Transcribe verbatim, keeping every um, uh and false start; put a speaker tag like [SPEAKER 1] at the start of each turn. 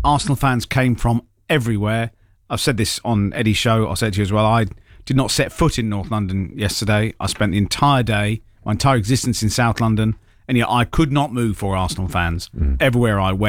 [SPEAKER 1] Arsenal fans came from everywhere. I've said this on Eddie's show. I'll say it to you as well. I did not set foot in North London yesterday. I spent the entire day, my entire existence in South London, and yet I could not move for Arsenal fans. Mm. Everywhere I went.